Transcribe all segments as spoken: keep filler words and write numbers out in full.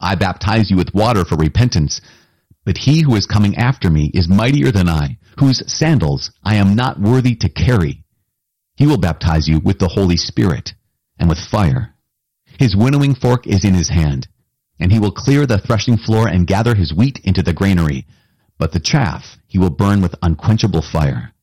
I baptize you with water for repentance, but he who is coming after me is mightier than I, whose sandals I am not worthy to carry. He will baptize you with the Holy Spirit and with fire. His winnowing fork is in his hand, and he will clear the threshing floor and gather his wheat into the granary, but the chaff he will burn with unquenchable fire.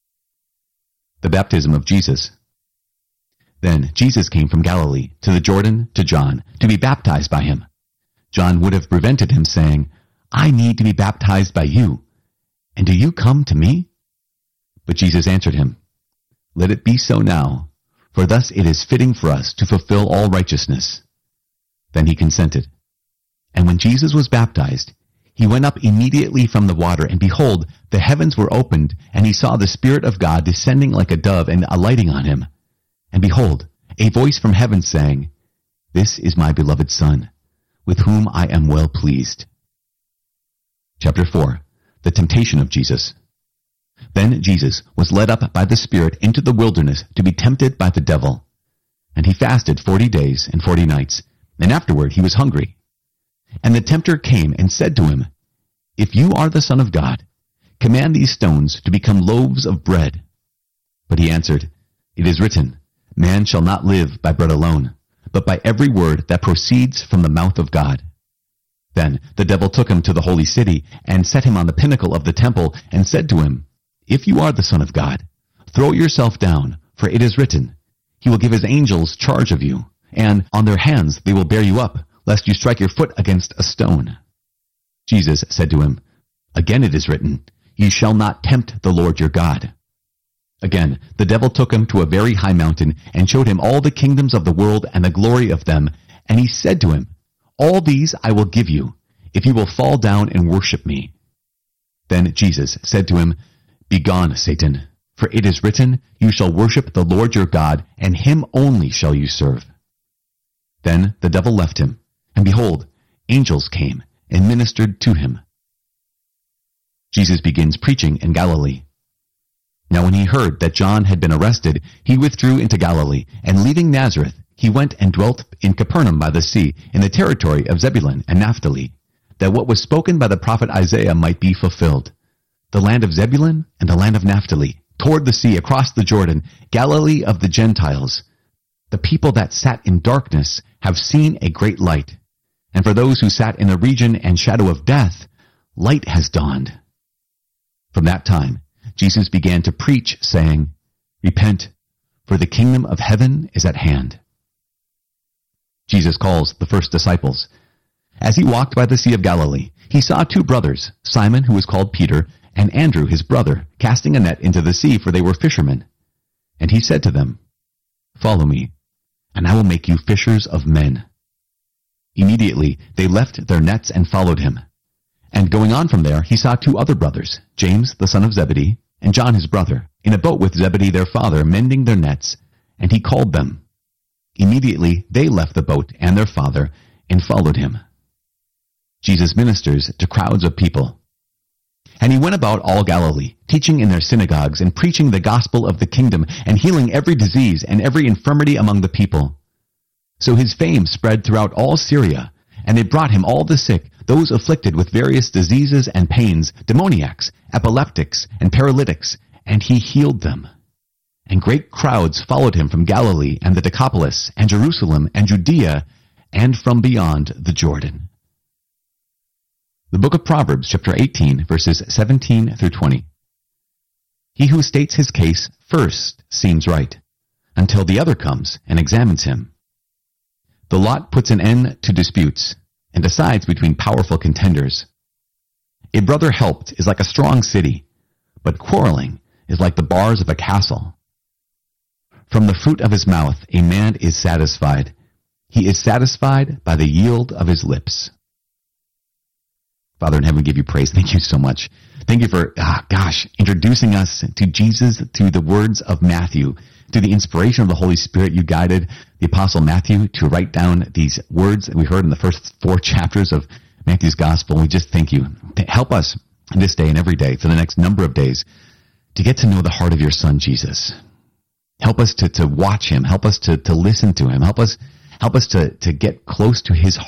The baptism of Jesus. Then Jesus came from Galilee to the Jordan to John to be baptized by him. John would have prevented him, saying, I need to be baptized by you, and do you come to me? But Jesus answered him, Let it be so now, for thus it is fitting for us to fulfill all righteousness. Then he consented. And when Jesus was baptized, he went up immediately from the water, and behold, the heavens were opened, and he saw the Spirit of God descending like a dove and alighting on him. And behold, a voice from heaven saying, This is my beloved Son, with whom I am well pleased. Chapter four. The temptation of Jesus. Then Jesus was led up by the Spirit into the wilderness to be tempted by the devil. And he fasted forty days and forty nights, and afterward he was hungry. And the tempter came and said to him, If you are the Son of God, command these stones to become loaves of bread. But he answered, It is written, Man shall not live by bread alone, but by every word that proceeds from the mouth of God. Then the devil took him to the holy city, and set him on the pinnacle of the temple, and said to him, If you are the Son of God, throw yourself down, for it is written, He will give his angels charge of you, and on their hands they will bear you up, lest you strike your foot against a stone. Jesus said to him, Again it is written, You shall not tempt the Lord your God. Again the devil took him to a very high mountain, and showed him all the kingdoms of the world and the glory of them. And he said to him, All these I will give you, if you will fall down and worship me. Then Jesus said to him, Begone, Satan, for it is written, You shall worship the Lord your God, and him only shall you serve. Then the devil left him, and behold, angels came and ministered to him. Jesus begins preaching in Galilee. Now when he heard that John had been arrested, he withdrew into Galilee, and leaving Nazareth, he went and dwelt in Capernaum by the sea, in the territory of Zebulun and Naphtali, that what was spoken by the prophet Isaiah might be fulfilled. The land of Zebulun and the land of Naphtali, toward the sea across the Jordan, Galilee of the Gentiles. The people that sat in darkness have seen a great light, and for those who sat in the region and shadow of death, light has dawned. From that time, Jesus began to preach, saying, Repent, for the kingdom of heaven is at hand. Jesus calls the first disciples. As he walked by the Sea of Galilee, he saw two brothers, Simon, who was called Peter, and Andrew, his brother, casting a net into the sea, for they were fishermen. And he said to them, Follow me, and I will make you fishers of men. Immediately they left their nets and followed him. And going on from there, he saw two other brothers, James the son of Zebedee, and John his brother, in a boat with Zebedee their father, mending their nets, and he called them. Immediately they left the boat and their father, and followed him. Jesus ministers to crowds of people. And he went about all Galilee, teaching in their synagogues, and preaching the gospel of the kingdom, and healing every disease and every infirmity among the people. So his fame spread throughout all Syria, and they brought him all the sick, those afflicted with various diseases and pains, demoniacs, epileptics, and paralytics, and he healed them. And great crowds followed him from Galilee and the Decapolis, and Jerusalem, and Judea, and from beyond the Jordan. The book of Proverbs, chapter eighteen, verses seventeen through twenty. He who states his case first seems right, until the other comes and examines him. The lot puts an end to disputes, and decides between powerful contenders. A brother helped is like a strong city, but quarreling is like the bars of a castle. From the fruit of his mouth a man is satisfied. He is satisfied by the yield of his lips. Father in heaven, we give you praise. Thank you so much. Thank you for, ah, gosh, introducing us to Jesus through the words of Matthew. Through the inspiration of the Holy Spirit, you guided the Apostle Matthew to write down these words that we heard in the first four chapters of Matthew's Gospel. We just thank you. Help us this day and every day for the next number of days to get to know the heart of your Son, Jesus. Help us to, to watch him. Help us to, to listen to him. Help us, help us to, to get close to his